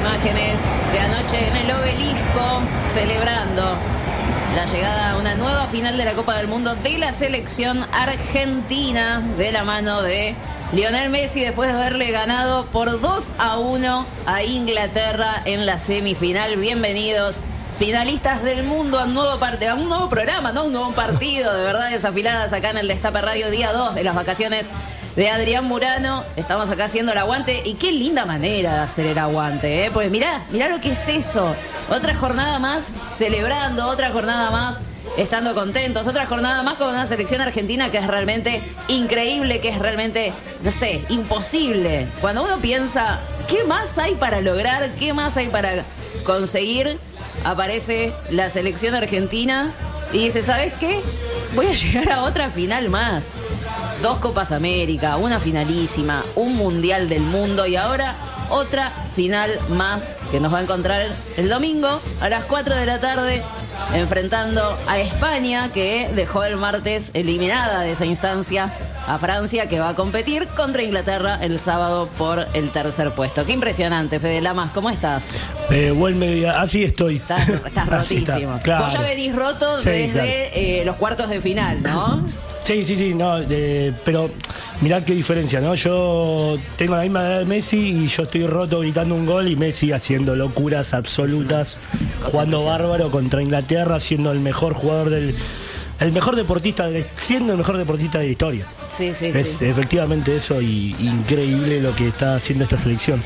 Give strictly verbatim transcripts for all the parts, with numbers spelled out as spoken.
Imágenes de anoche en el Obelisco, celebrando la llegada a una nueva final de la Copa del Mundo de la selección argentina, de la mano de Lionel Messi, después de haberle ganado por dos a uno a Inglaterra en la semifinal. Bienvenidos, finalistas del mundo, a un nuevo parte, a un nuevo programa, no un nuevo partido, de verdad, desafiladas acá en el Destape Radio, día dos de las vacaciones de Adrián Murano. Estamos acá haciendo el aguante, y qué linda manera de hacer el aguante, ¿eh? Pues mirá, mirá lo que es eso. Otra jornada más celebrando, otra jornada más estando contentos, otra jornada más con una selección argentina que es realmente increíble, que es realmente, no sé, imposible. Cuando uno piensa, ¿qué más hay para lograr? ¿Qué más hay para conseguir? Aparece la selección argentina y dice, ¿sabes qué? Voy a llegar a otra final más. Dos Copas América, una finalísima, un Mundial del Mundo y ahora otra final más que nos va a encontrar el domingo a las cuatro de la tarde enfrentando a España, que dejó el martes eliminada de esa instancia a Francia, que va a competir contra Inglaterra el sábado por el tercer puesto. Qué impresionante, Fede Lamas, ¿cómo estás? Eh, buen media, así estoy. Estás, estás rotísimo. Está, claro. Vos ya venís roto sí, desde claro. eh, los cuartos de final, ¿no? Sí, sí, sí, no, eh, pero mirá qué diferencia, ¿no? Yo tengo la misma edad de Messi y yo estoy roto gritando un gol y Messi haciendo locuras absolutas, jugando bárbaro contra Inglaterra, siendo el mejor jugador del... El mejor deportista, de, siendo el mejor deportista de la historia. Sí, sí, es sí. efectivamente eso, y increíble lo que está haciendo esta selección.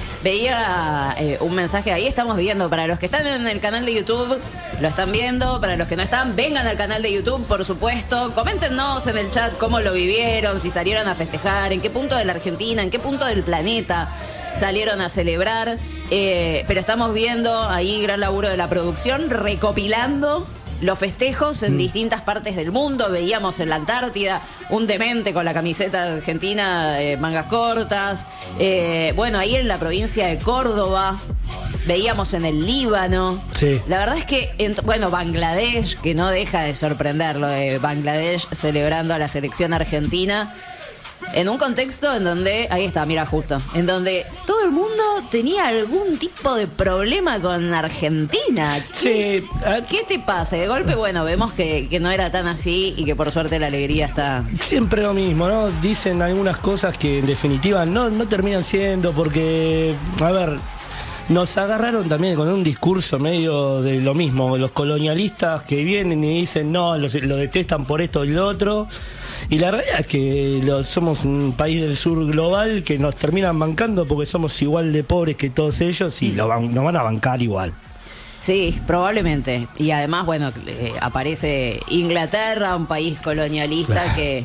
Veía eh, un mensaje ahí, estamos viendo, para los que están en el canal de YouTube, lo están viendo, para los que no están, vengan al canal de YouTube, por supuesto, coméntenos en el chat cómo lo vivieron, si salieron a festejar, en qué punto de la Argentina, en qué punto del planeta salieron a celebrar, eh, pero estamos viendo ahí gran laburo de la producción, recopilando los festejos en mm. distintas partes del mundo. Veíamos en la Antártida un demente con la camiseta argentina, eh, mangas cortas. Eh, bueno, ahí en la provincia de Córdoba. Veíamos en el Líbano. Sí. La verdad es que, en, bueno, Bangladesh, que no deja de sorprender lo de Bangladesh celebrando a la selección argentina. En un contexto en donde, ahí está, mira, justo, en donde todo el mundo tenía algún tipo de problema con Argentina. ¿Qué, sí. Uh, ¿qué te pasa? De golpe, bueno, vemos que, que no era tan así y que por suerte la alegría está... Siempre lo mismo, ¿no? Dicen algunas cosas que en definitiva no, no terminan siendo, porque, a ver, nos agarraron también con un discurso medio de lo mismo. Los colonialistas que vienen y dicen, no, lo, lo detestan por esto y lo otro. Y la realidad es que lo, somos un país del sur global que nos terminan bancando porque somos igual de pobres que todos ellos y lo van, nos van a bancar igual. Sí, probablemente. Y además, bueno, eh, aparece Inglaterra, un país colonialista que...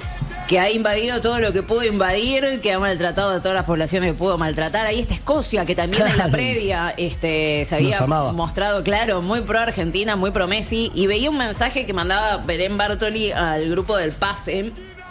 que ha invadido todo lo que pudo invadir, que ha maltratado a todas las poblaciones que pudo maltratar. Ahí está Escocia, que también claro. en la previa este, se había mostrado, claro, muy pro Argentina, muy pro Messi. Y veía un mensaje que mandaba Belén Bartoli al grupo del Pase,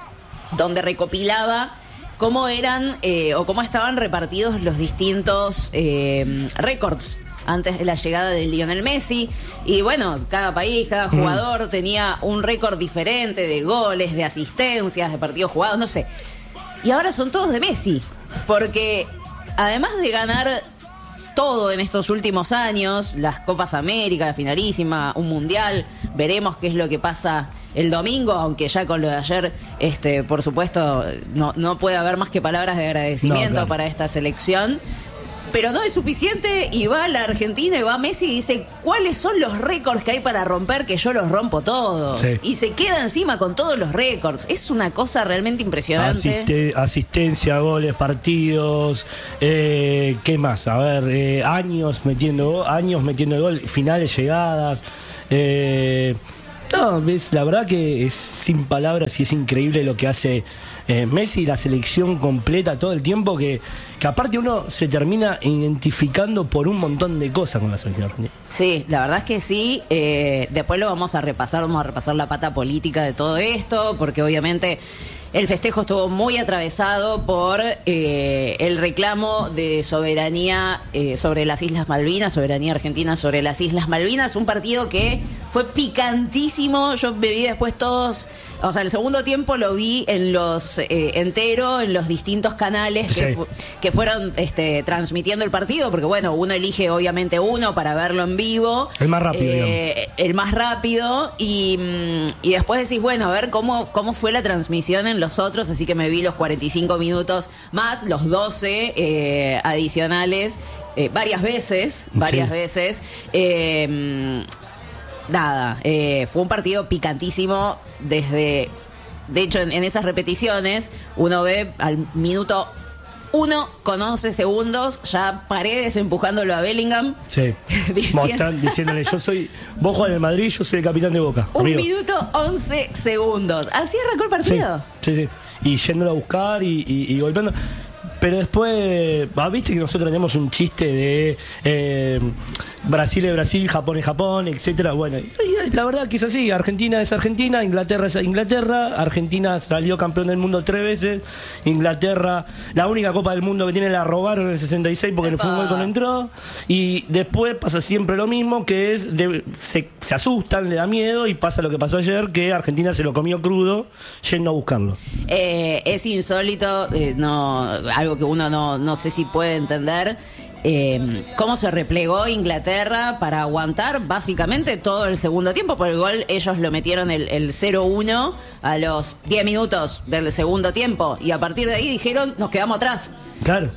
donde recopilaba cómo eran eh, o cómo estaban repartidos los distintos eh, récords antes de la llegada de Lionel Messi. Y bueno, cada país, cada jugador mm. tenía un récord diferente de goles, de asistencias, de partidos jugados, no sé. Y ahora son todos de Messi, porque además de ganar todo en estos últimos años, las Copas América, la finalísima, un Mundial, veremos qué es lo que pasa el domingo, aunque ya con lo de ayer, este, por supuesto, no, no puede haber más que palabras de agradecimiento no, claro. para esta selección. Pero no es suficiente y va la Argentina y va Messi y dice, ¿cuáles son los récords que hay para romper? Que yo los rompo todos. Sí. Y se queda encima con todos los récords. Es una cosa realmente impresionante. Asiste, asistencia, goles, partidos, eh, ¿qué más? A ver, eh, años metiendo años metiendo gol, finales, llegadas. Eh, no, es, la verdad que es sin palabras y es increíble lo que hace eh, Messi y la selección completa todo el tiempo, que, que aparte uno se termina identificando por un montón de cosas con la selección argentina. Sí, la verdad es que sí. Eh, después lo vamos a repasar, vamos a repasar la pata política de todo esto, porque obviamente el festejo estuvo muy atravesado por eh, el reclamo de soberanía eh, sobre las Islas Malvinas, soberanía argentina sobre las Islas Malvinas, un partido que fue picantísimo. Yo me vi después todos, o sea, el segundo tiempo lo vi en los eh, entero, en los distintos canales que, Sí. fu- que fueron este, transmitiendo el partido, porque bueno, uno elige obviamente uno para verlo en vivo. El más rápido, Eh, el más rápido y, mm, y después decís, bueno, a ver cómo, cómo fue la transmisión en los otros, así que me vi los cuarenta y cinco minutos más los doce eh, adicionales eh, varias veces, varias Sí. veces. Eh, mm, nada, eh, fue un partido picantísimo desde, de hecho en, en esas repeticiones uno ve al minuto uno con once segundos ya Paredes empujándolo a Bellingham. Sí. Diciendo- Mostran- diciéndole, yo soy, vos jugás en el Madrid, yo soy el capitán de Boca. Un amigo. minuto once segundos. Así arrancó el Sí, partido. sí, sí. Y yéndolo a buscar y, y, y golpeando. Pero después, ah, viste que nosotros tenemos un chiste de eh, Brasil es Brasil, Japón es Japón, etcétera. Bueno, y la verdad que es así. Argentina es Argentina, Inglaterra es Inglaterra. Argentina salió campeón del mundo tres veces. Inglaterra, la única Copa del Mundo que tiene la robaron en el sesenta y seis porque el Epa. fútbol no entró. Y después pasa siempre lo mismo, que es de- se, se asustan, le da miedo y pasa lo que pasó ayer, que Argentina se lo comió crudo yendo a buscarlo. Eh, es insólito, eh, no, algo que uno no, no sé si puede entender. Eh, cómo se replegó Inglaterra para aguantar básicamente todo el segundo tiempo. Por el gol ellos lo metieron el, el cero uno a los diez minutos del segundo tiempo y a partir de ahí dijeron nos quedamos atrás. Claro.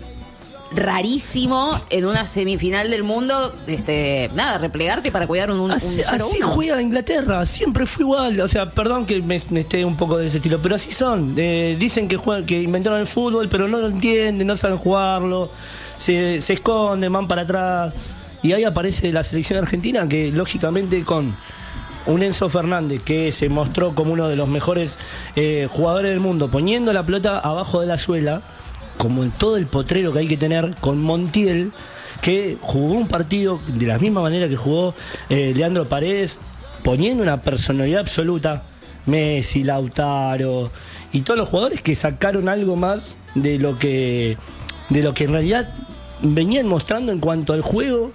Rarísimo en una semifinal del mundo, este, nada, replegarte para cuidar un, un Así, cero así uno. juega Inglaterra, siempre fue igual. O sea, perdón que me, me esté un poco de ese estilo, pero así son. Eh, dicen que juegan, que inventaron el fútbol, pero no lo entienden, no saben jugarlo, se, se esconden, van para atrás. Y ahí aparece la selección argentina, que lógicamente con un Enzo Fernández que se mostró como uno de los mejores eh, jugadores del mundo, poniendo la pelota abajo de la suela, como en todo el potrero que hay que tener, con Montiel, que jugó un partido de la misma manera que jugó eh, Leandro Paredes, poniendo una personalidad absoluta, Messi, Lautaro y todos los jugadores que sacaron algo más de lo que de lo que en realidad venían mostrando en cuanto al juego.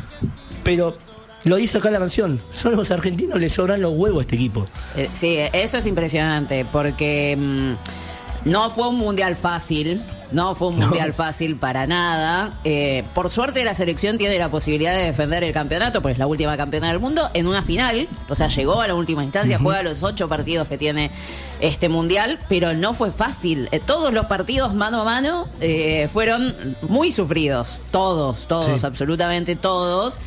Pero lo dice acá la canción, son los argentinos, les sobran los huevos a este equipo. Eh, sí, eso es impresionante porque mm, no fue un mundial fácil. No fue un mundial No. fácil para nada. Eh, por suerte la selección tiene la posibilidad de defender el campeonato, pues es la última campeona del mundo, en una final. O sea, llegó a la última instancia, uh-huh. juega los ocho partidos que tiene este mundial, pero no fue fácil. Eh, todos los partidos mano a mano eh, fueron muy sufridos. Todos, todos, Sí. absolutamente todos.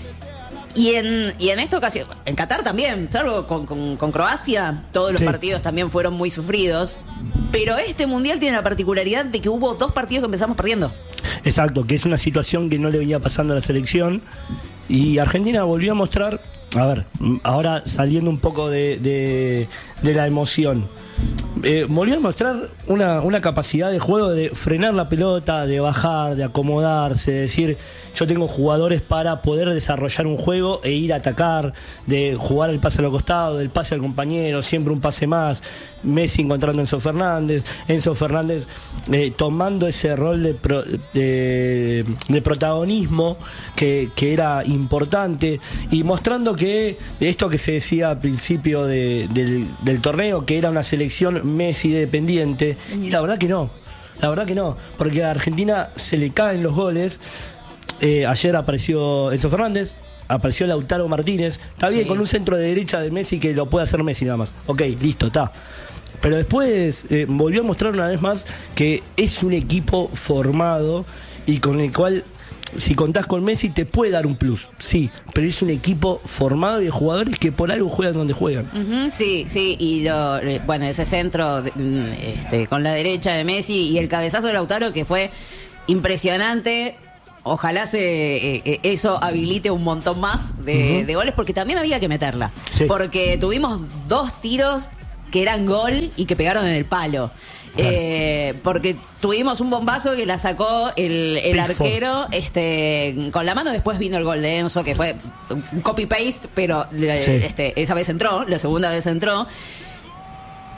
Y en, y en esta ocasión, en Qatar también, salvo con, con, con Croacia, todos los Sí. partidos también fueron muy sufridos. Pero este mundial tiene la particularidad de que hubo dos partidos que empezamos perdiendo. Exacto, que es una situación que no le venía pasando a la selección. Y Argentina volvió a mostrar, a ver, ahora saliendo un poco de, de, de la emoción, eh, volvió a mostrar una, una capacidad de juego de frenar la pelota, de bajar, de acomodarse, de decir, yo tengo jugadores para poder desarrollar un juego e ir a atacar, de jugar el pase a los costados, del pase al compañero, siempre un pase más. Messi encontrando a Enzo Fernández, Enzo Fernández eh, tomando ese rol de, pro, de, de protagonismo que, que era importante y mostrando que esto que se decía al principio de, del, del torneo, que era una selección Messi dependiente, y la verdad que no, la verdad que no, porque a Argentina se le caen los goles. Eh, ayer apareció Enzo Fernández, apareció Lautaro Martínez, está bien, Sí. con un centro de derecha de Messi que lo puede hacer Messi nada más, ok, listo, está. Pero después eh, volvió a mostrar una vez más que es un equipo formado y con el cual, si contás con Messi, te puede dar un plus, sí, pero es un equipo formado de jugadores que por algo juegan donde juegan. Uh-huh, sí, sí, y lo, eh, bueno, ese centro de- mm, este, con la derecha de Messi y el cabezazo de Lautaro que fue impresionante. Ojalá se eh, eh, eso habilite un montón más de, Uh-huh. de goles, porque también había que meterla. Sí. Porque tuvimos dos tiros que eran gol y que pegaron en el palo. Claro. Eh, porque tuvimos un bombazo que la sacó el, el Pickford. arquero este, con la mano. Después vino el gol de Enzo, que fue un copy-paste, pero eh, Sí. este, esa vez entró, la segunda vez entró.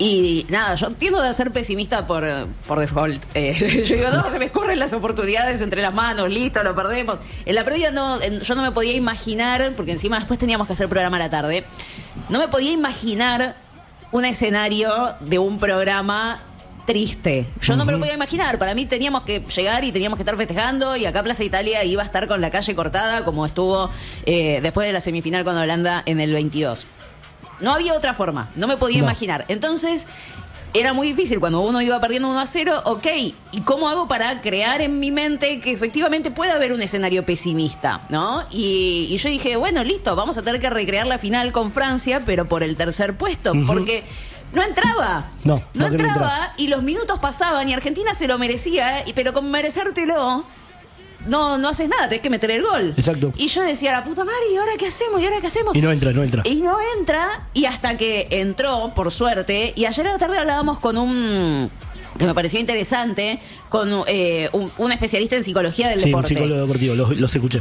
Y nada, yo tiendo a ser pesimista por, por default. Eh, yo digo, no, se me escurren las oportunidades entre las manos, listo, lo perdemos. En la previa no, en, yo no me podía imaginar, porque encima después teníamos que hacer programa a la tarde, no me podía imaginar un escenario de un programa triste. Yo uh-huh. no me lo podía imaginar. Para mí teníamos que llegar y teníamos que estar festejando, y acá Plaza Italia iba a estar con la calle cortada como estuvo eh, después de la semifinal con Holanda en el veintidós. No había otra forma, no me podía no. imaginar. Entonces, era muy difícil cuando uno iba perdiendo uno a cero, ok, ¿y cómo hago para crear en mi mente que efectivamente pueda haber un escenario pesimista, ¿no? Y, y yo dije, bueno, listo, vamos a tener que recrear la final con Francia, pero por el tercer puesto, uh-huh. porque no entraba. No, no, no entraba, y los minutos pasaban y Argentina se lo merecía, y, pero con merecértelo... No, no haces nada, tenés que meter el gol. Exacto. Y yo decía, la puta madre, ¿y ahora qué hacemos? ¿Y ahora qué hacemos? Y no entra, no entra. Y no entra, y hasta que entró, por suerte, y ayer a la tarde hablábamos con un... que me pareció interesante, con eh, un, un especialista en psicología del sí, deporte. Sí, un psicólogo deportivo, los, los escuché.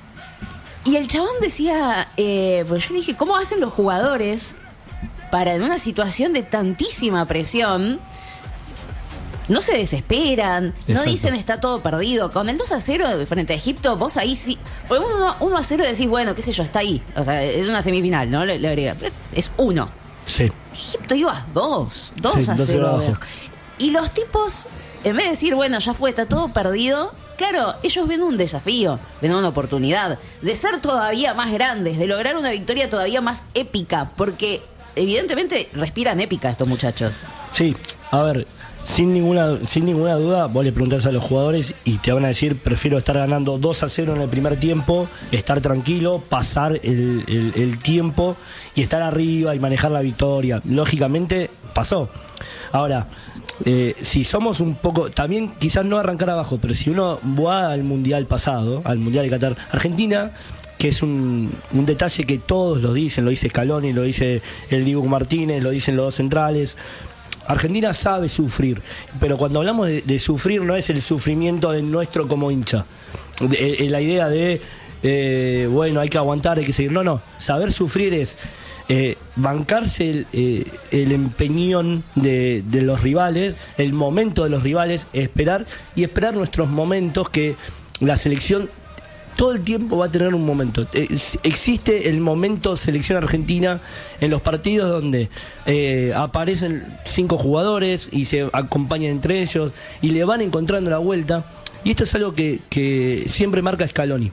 Y el chabón decía, eh, pues yo le dije, ¿cómo hacen los jugadores para en una situación de tantísima presión... No se desesperan, Exacto. no dicen está todo perdido. Con el dos a cero frente a Egipto, vos ahí sí... Porque uno a cero decís, bueno, qué sé yo, está ahí. O sea, es una semifinal, ¿no? Le, le agrega. Es uno. Sí. Egipto iba a dos. Dos sí, a cero. Dos y los tipos, en vez de decir, bueno, ya fue, está todo perdido... Claro, ellos ven un desafío, ven una oportunidad de ser todavía más grandes, de lograr una victoria todavía más épica. Porque, evidentemente, respiran épica estos muchachos. Sí, a ver... Sin ninguna, sin ninguna duda, vos le preguntás a los jugadores y te van a decir, prefiero estar ganando dos a cero en el primer tiempo, estar tranquilo, pasar el, el, el tiempo y estar arriba y manejar la victoria. Lógicamente pasó. Ahora, eh, si somos un poco, también quizás no arrancar abajo, pero si uno va al Mundial pasado, al Mundial de Qatar, Argentina, que es un, un detalle que todos lo dicen, lo dice Scaloni, lo dice el Dibu Martínez, lo dicen los dos centrales. Argentina sabe sufrir, pero cuando hablamos de, de sufrir no es el sufrimiento de nuestro como hincha, de, de la idea de eh, bueno, hay que aguantar, hay que seguir, no, no, saber sufrir es eh, bancarse el, eh, el empeñón de, de los rivales, el momento de los rivales, esperar y esperar nuestros momentos, que la selección todo el tiempo va a tener un momento. Existe el momento selección argentina en los partidos donde eh, aparecen cinco jugadores y se acompañan entre ellos y le van encontrando la vuelta. Y esto es algo que, que siempre marca Scaloni.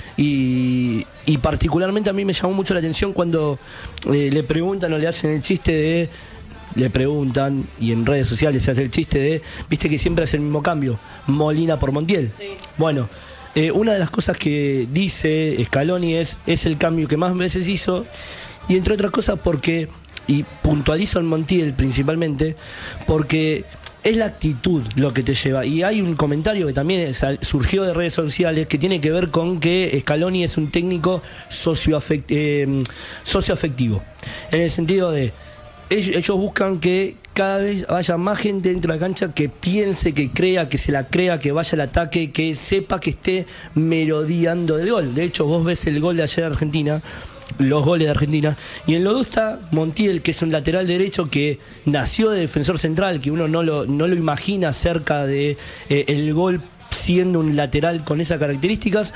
Y, y particularmente a mí me llamó mucho la atención cuando eh, le preguntan o le hacen el chiste de... Le preguntan, y en redes sociales se hace el chiste de... Viste que siempre hace el mismo cambio, Molina por Montiel. Sí. Bueno... Eh, una de las cosas que dice Scaloni es, es el cambio que más veces hizo, y entre otras cosas porque, y puntualizo en Montiel principalmente, porque es la actitud lo que te lleva. Y hay un comentario que también surgió de redes sociales que tiene que ver con que Scaloni es un técnico socioafect, eh, socioafectivo, en el sentido de ellos, ellos buscan que cada vez haya más gente dentro de la cancha que piense, que crea, que se la crea, que vaya al ataque, que sepa, que esté merodeando del gol. De hecho, vos ves el gol de ayer de Argentina, los goles de Argentina, y en los dos está Montiel, que es un lateral derecho que nació de defensor central, que uno no lo, no lo imagina cerca de eh, el gol siendo un lateral con esas características.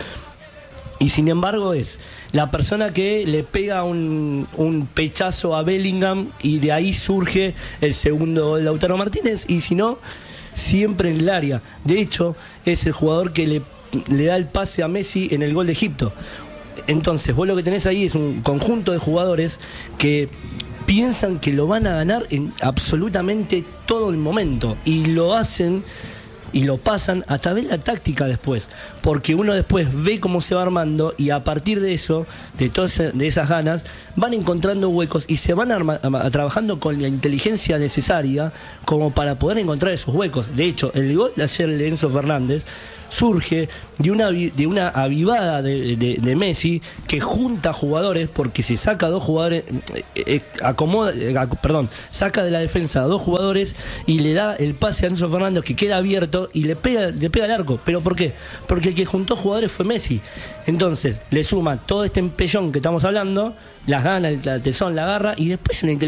Y sin embargo es la persona que le pega un, un pechazo a Bellingham y de ahí surge el segundo gol de Lautaro Martínez, y si no, siempre en el área. De hecho, es el jugador que le, le da el pase a Messi en el gol de Egipto. Entonces, vos lo que tenés ahí es un conjunto de jugadores que piensan que lo van a ganar en absolutamente todo el momento, y lo hacen... y lo pasan a través de la táctica después, porque uno después ve cómo se va armando, y a partir de eso, de todas de esas ganas, van encontrando huecos y se van arma, a, a, trabajando con la inteligencia necesaria como para poder encontrar esos huecos. De hecho, el gol de ayer de Enzo Fernández surge de una, de una avivada de, de, de Messi, que junta jugadores, porque se saca dos jugadores, eh, eh, acomoda, eh, perdón, saca de la defensa a dos jugadores y le da el pase a Enzo Fernández, que queda abierto, y le pega, le pega al arco. ¿Pero por qué? Porque el que juntó jugadores fue Messi. Entonces le suma todo este empellón que estamos hablando, las ganas, el tesón, la garra, y después en la inteligencia